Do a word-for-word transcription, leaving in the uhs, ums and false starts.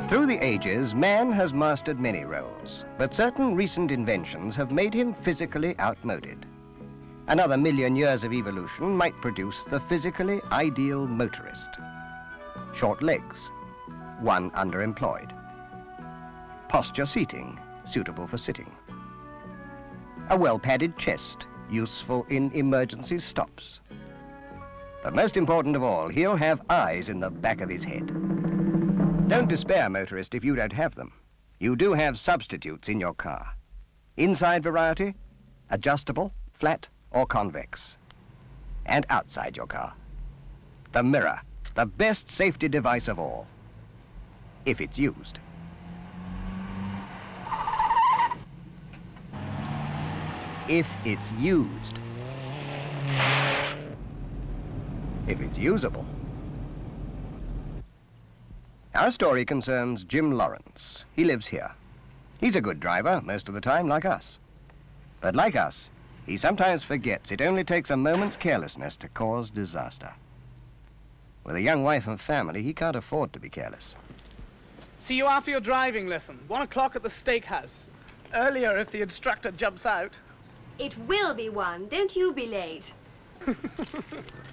Through the ages, man has mastered many roles, but certain recent inventions have made him physically outmoded. Another million years of evolution might produce the physically ideal motorist. Short legs, one underemployed. Posture seating, suitable for sitting. A well-padded chest, useful in emergency stops. But most important of all, he'll have eyes in the back of his head. Don't despair, motorist, if you don't have them. You do have substitutes in your car. Inside variety, adjustable, flat, or convex. And outside your car, the mirror, the best safety device of all, if it's used. If it's used. If it's usable. Our story concerns Jim Lawrence. He lives here. He's a good driver most of the time, like us. But like us, he sometimes forgets it only takes a moment's carelessness to cause disaster. With a young wife and family, he can't afford to be careless. See you after your driving lesson. One o'clock at the steakhouse. Earlier if the instructor jumps out. It will be one. Don't you be late.